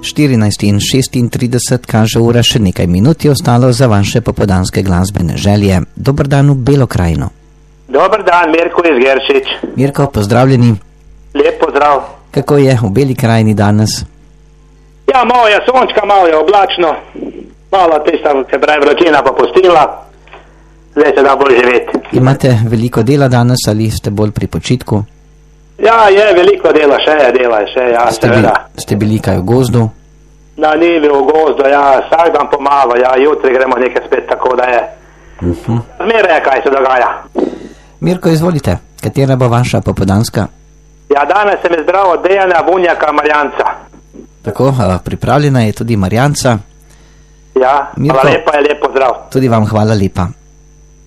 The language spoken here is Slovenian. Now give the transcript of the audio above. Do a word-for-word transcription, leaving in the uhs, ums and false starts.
štirinajst in šestintrideset kaže ura, še nekaj minut je ostalo za vaše popoldanske glasbene želje. Dober dan v Belo krajino. Dober dan, Mirko iz Geršič. Mirko, pozdravljeni. Lep pozdrav. Kako je v Beli krajini danes? Ja, malo je sončka, malo je oblačno, malo tista, se pravi, vročina popustila, zdaj se da bolj živeti. Imate veliko dela danes ali ste bolj pri počitku? Ja, je veliko dela, še je dela, še ja, ste bili, seveda. Ste bili kaj v gozdu? Na njivi v gozdu, ja, vsak dan pomalo, ja, jutri gremo nekaj spet, tako da je. Uh-huh. Zmeraj je, kaj se dogaja. Mirko, izvolite, katera bo vaša popoldanska? Ja, danes sem izbral od Dejana Vunjaka Marjanca. Tako, pripravljena je tudi Marjanca. Ja, Mirko, hvala lepa, je lep pozdrav. Tudi vam hvala lepa.